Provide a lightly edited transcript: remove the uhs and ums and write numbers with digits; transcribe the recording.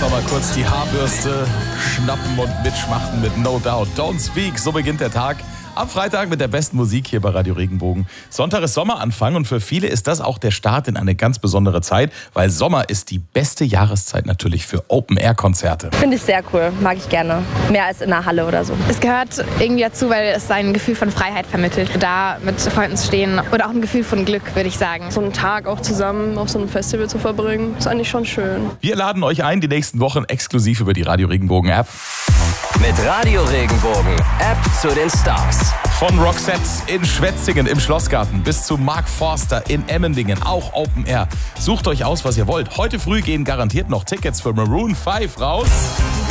Sommer kurz die Haarbürste schnappen und mitschmachten mit No Doubt. Don't Speak, so beginnt der Tag. Am Freitag mit der besten Musik hier bei Radio Regenbogen. Sonntag ist Sommeranfang und für viele ist das auch der Start in eine ganz besondere Zeit, weil Sommer ist die beste Jahreszeit natürlich für Open-Air-Konzerte. Finde ich sehr cool, mag ich gerne. Mehr als in einer Halle oder so. Es gehört irgendwie dazu, weil es ein Gefühl von Freiheit vermittelt. Da mit Freunden zu stehen oder auch ein Gefühl von Glück, würde ich sagen. So einen Tag auch zusammen auf so einem Festival zu verbringen, ist eigentlich schon schön. Wir laden euch ein, die nächsten Wochen exklusiv über die Radio Regenbogen-App. Mit Radio Regenbogen, App zu den Stars. Von Roxette in Schwetzingen im Schlossgarten bis zu Mark Forster in Emmendingen, auch Open Air. Sucht euch aus, was ihr wollt. Heute früh gehen garantiert noch Tickets für Maroon 5 raus.